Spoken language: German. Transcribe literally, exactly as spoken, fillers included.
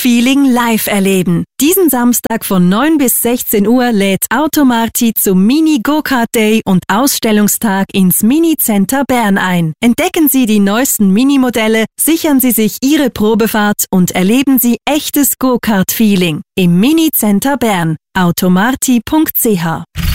Go-Kart-Feeling live erleben. Diesen Samstag von neun bis sechzehn Uhr lädt Automarti zum Mini-Go-Kart-Day und Ausstellungstag ins Mini-Center Bern ein. Entdecken Sie die neuesten Minimodelle, sichern Sie sich Ihre Probefahrt und erleben Sie echtes Go-Kart-Feeling im Mini-Center Bern. automarti punkt c h